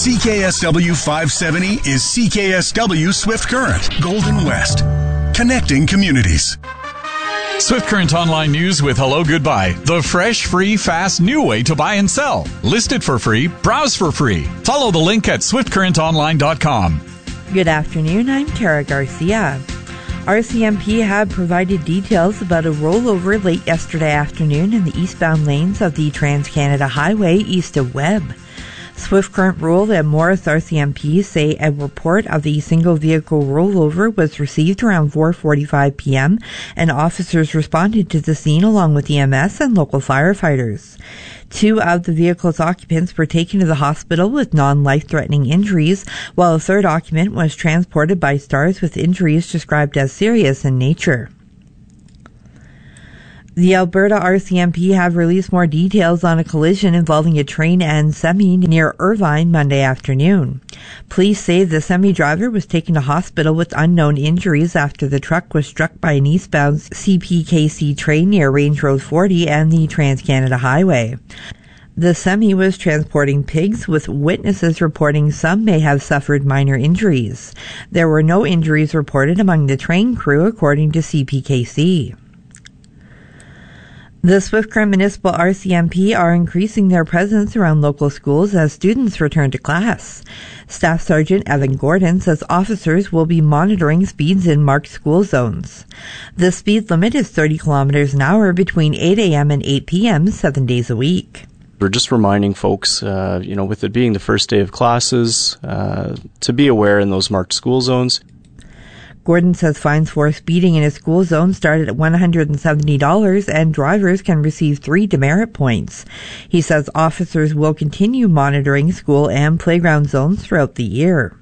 CKSW 570 is CKSW Swift Current, Golden West. Connecting communities. Swift Current Online News with Hello Goodbye. The fresh, free, fast, new way to buy and sell. List it for free. Browse for free. Follow the link at swiftcurrentonline.com. Good afternoon. I'm Tara Garcia. RCMP had provided details about a rollover late yesterday afternoon in the eastbound lanes of the Trans-Canada Highway east of Webb. Swift Current Rural and Morris RCMP say a report of the single vehicle rollover was received around 4:45 p.m. and officers responded to the scene along with EMS and local firefighters. 2 of the vehicle's occupants were taken to the hospital with non-life-threatening injuries, while a third occupant was transported by STARS with injuries described as serious in nature. The Alberta RCMP have released more details on a collision involving a train and semi near Irvine Monday afternoon. Police say the semi driver was taken to hospital with unknown injuries after the truck was struck by an eastbound CPKC train near Range Road 40 and the Trans-Canada Highway. The semi was transporting pigs, with witnesses reporting some may have suffered minor injuries. There were no injuries reported among the train crew, according to CPKC. The Swift Current Municipal RCMP are increasing their presence around local schools as students return to class. Staff Sergeant Evan Gordon says officers will be monitoring speeds in marked school zones. The speed limit is 30 kilometers an hour between 8 a.m. and 8 p.m. 7 days a week. We're just reminding folks, with it being the first day of classes, to be aware in those marked school zones. Gordon says fines for speeding in a school zone start at $170 and drivers can receive 3 demerit points. He says officers will continue monitoring school and playground zones throughout the year.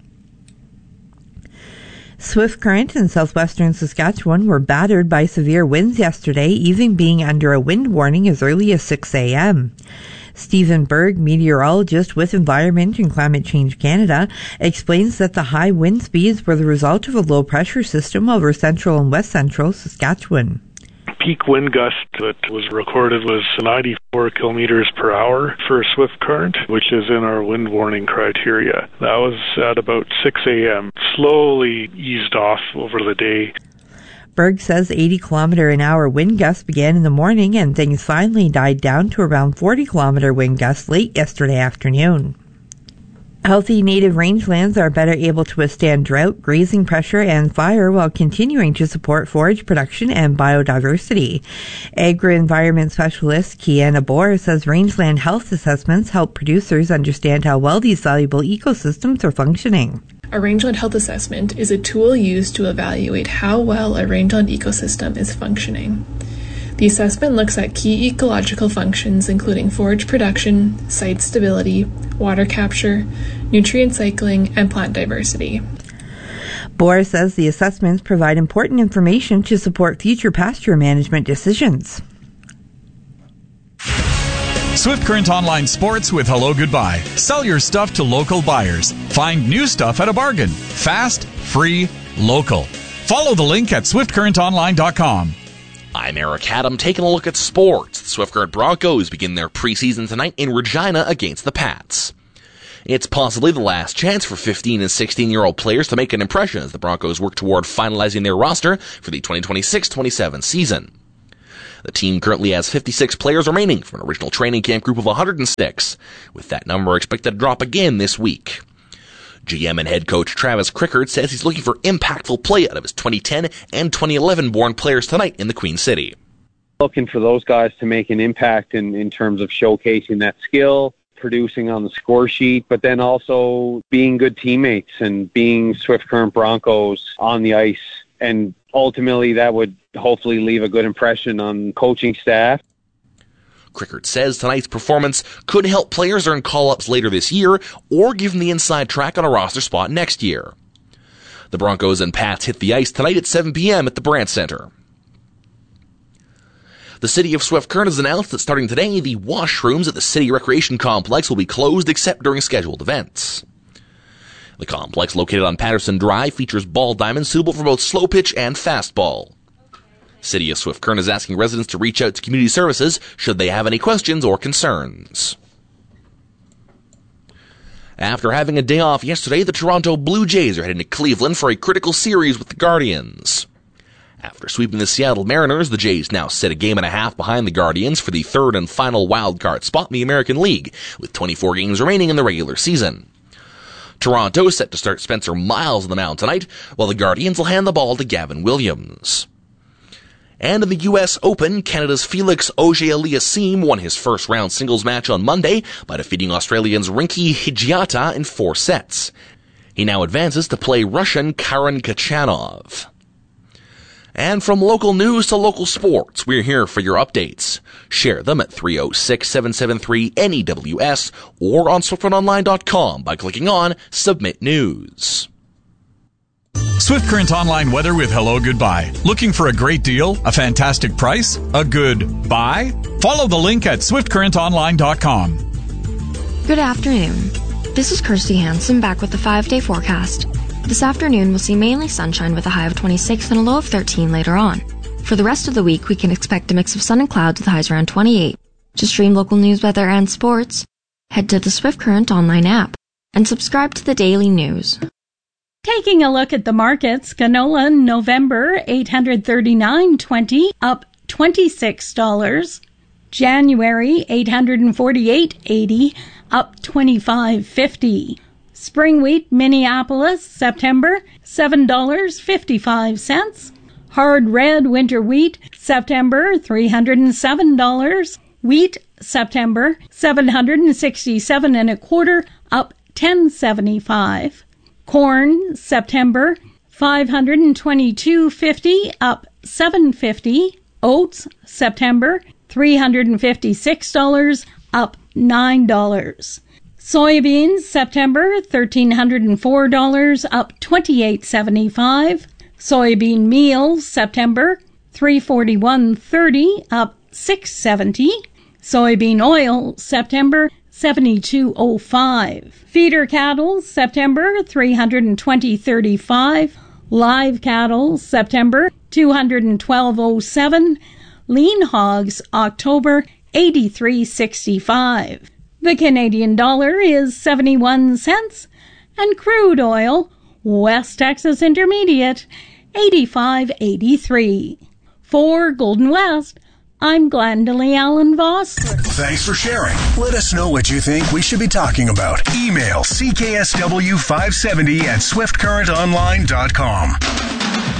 Swift Current in southwestern Saskatchewan were battered by severe winds yesterday, even being under a wind warning as early as 6 a.m. Stephen Berg, meteorologist with Environment and Climate Change Canada, explains that the high wind speeds were the result of a low-pressure system over central and west central Saskatchewan. Peak wind gust that was recorded was 94 kilometers per hour for swift current, which is in our wind warning criteria. That was at about 6 a.m. Slowly eased off over the day. Berg says 80-kilometer-an-hour wind gusts began in the morning and things finally died down to around 40-kilometer wind gusts late yesterday afternoon. Healthy native rangelands are better able to withstand drought, grazing pressure, and fire while continuing to support forage production and biodiversity. Agri-environment specialist Kiana Bohr says rangeland health assessments help producers understand how well these valuable ecosystems are functioning. A rangeland health assessment is a tool used to evaluate how well a rangeland ecosystem is functioning. The assessment looks at key ecological functions including forage production, site stability, water capture, nutrient cycling, and plant diversity. Bohr says the assessments provide important information to support future pasture management decisions. Swift Current Online Sports with Hello Goodbye. Sell your stuff to local buyers. Find new stuff at a bargain. Fast, free, local. Follow the link at swiftcurrentonline.com. I'm Eric Adam, taking a look at sports. The Swift Current Broncos begin their preseason tonight in Regina against the Pats. It's possibly the last chance for 15 and 16-year-old players to make an impression as the Broncos work toward finalizing their roster for the 2026-27 season. The team currently has 56 players remaining from an original training camp group of 106, with that number expected to drop again this week. GM and head coach Travis Crickard says he's looking for impactful play out of his 2010 and 2011 born players tonight in the Queen City. Looking for those guys to make an impact in terms of showcasing that skill, producing on the score sheet, but then also being good teammates and being Swift Current Broncos on the ice. And ultimately that would hopefully leave a good impression on coaching staff. Crickard says tonight's performance could help players earn call-ups later this year or give them the inside track on a roster spot next year. The Broncos and Pats hit the ice tonight at 7 p.m. at the Brandt Center. The City of Swift Current has announced that starting today, the washrooms at the City Recreation Complex will be closed except during scheduled events. The complex, located on Patterson Drive, features ball diamonds suitable for both slow pitch and fastball. City of Swift Current is asking residents to reach out to community services should they have any questions or concerns. After having a day off yesterday, the Toronto Blue Jays are heading to Cleveland for a critical series with the Guardians. After sweeping the Seattle Mariners, the Jays now sit a game and a half behind the Guardians for the third and final wildcard spot in the American League, with 24 games remaining in the regular season. Toronto is set to start Spencer Miles on the mound tonight, while the Guardians will hand the ball to Gavin Williams. And in the U.S. Open, Canada's Felix Auger-Aliassime won his first-round singles match on Monday by defeating Australian's Rinky Higiata in 4 sets. He now advances to play Russian Karen Khachanov. And from local news to local sports, we're here for your updates. Share them at 306-773-NEWS or on SwiftCurrentOnline.com by clicking on Submit News. Swift Current Online weather with Hello Goodbye. Looking for a great deal? A fantastic price? A good buy? Follow the link at SwiftCurrentOnline.com. Good afternoon. This is Kirsty Hansen back with the 5-day forecast. This afternoon we'll see mainly sunshine with a high of 26 and a low of 13 later on. For the rest of the week, we can expect a mix of sun and clouds with highs around 28. To stream local news, weather, and sports, head to the Swift Current Online app and subscribe to the daily news. Taking a look at the markets, canola November $839.20 up $26. January $848.80 up $25.50. Spring wheat Minneapolis September $7.55. Hard red winter wheat September $307. Wheat September $767.25 up $10.75. Corn, September, $522.50 up $7.50. Oats, September, $356 up $9. Soybeans, September, $1,304 up $28.75. Soybean meal, September, $341.30 up $6.70. Soybean oil, September, $72.05. Feeder cattle, September, $320.35. Live cattle, September, $212.07. Lean hogs, October, $83.65. The Canadian dollar is 71 cents, and crude oil, West Texas Intermediate, $85.83. For Golden West, I'm Glendalee Allen Voss. Thanks for sharing. Let us know what you think we should be talking about. Email CKSW570 at SwiftCurrentOnline.com.